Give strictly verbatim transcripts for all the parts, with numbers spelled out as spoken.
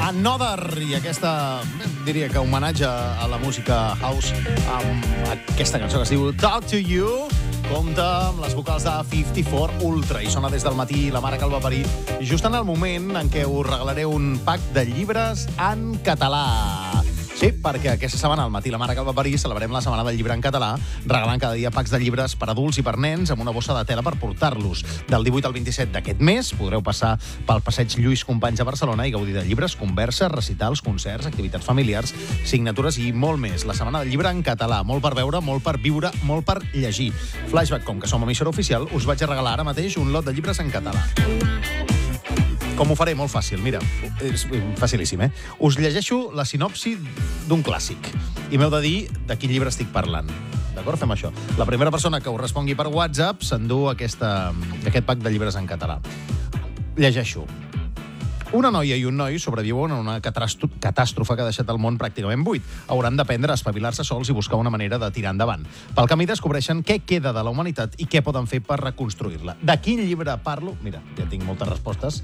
Another, i aquesta, diria que homenatge a la música house amb aquesta cançó que es diu Talk to You. Compta amb les vocals de cinquanta-quatre Ultra i sona des del matí la mare que el va parir, just en el moment en què us regalaré un pack de llibres en català. Sí, perquè aquesta setmana, al matí la mare que el va parir, celebrem la setmana del llibre en català, regalant cada dia packs de llibres per adults i per nens amb una bossa de tela per portar-los. Del divuit al vint-i-set d'aquest mes podreu passar pel passeig Lluís Companys a Barcelona i gaudir de llibres, converses, recitals, concerts, activitats familiars, signatures i molt més. La setmana del llibre en català, molt per veure, molt per viure, molt per llegir. Flashback, com que som emissora oficial, us vaig a regalar ara mateix un lot de llibres en català. Com ho faré? Molt fàcil, mira, és facilíssim, eh? Us llegeixo la sinopsi d'un clàssic i m'heu de dir de quin llibre estic parlant. D'acord? Fem això. La primera persona que us respongui per WhatsApp s'endú aquesta, aquest pack de llibres en català. Llegeixo. Una noia i un noi sobreviuen a una catàstrofe que ha deixat el món pràcticament buit. Hauran d'aprendre a espavilar-se sols i buscar una manera de tirar endavant. Pel camí descobreixen què queda de la humanitat i què poden fer per reconstruir-la. De quin llibre parlo? Mira, ja tinc moltes respostes.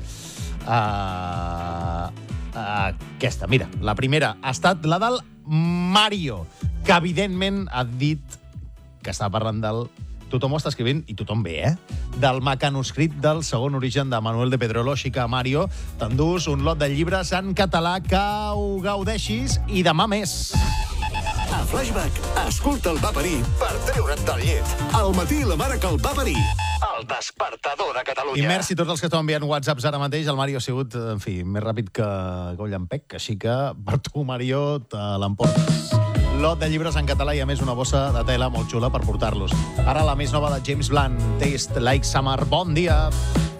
Uh, uh, aquesta, mira, la primera ha estat la del Mario, que evidentment ha dit que estava parlant del... Tothom ho està escrivint, i tothom bé, eh? Del mecanoscrit del segon origen de Manuel de Pedrolo. Així que, Mario, t'endús un lot de llibres en català, que ho gaudeixis, i demà més. A Flashback, escolta el va parir per treure't del llit. Al matí la mare que el va parir. El despertador de Catalunya. I merci a tots els que esteu enviant whatsapps ara mateix. El Mario ha sigut, en fi, més ràpid que, que un llampec, així que per tu, Mario, te l'emportes. Lot de llibres en català i, a més, una bossa de tela molt xula per portar-los. Ara la més nova de James Blunt, Taste Like Summer. Bon dia!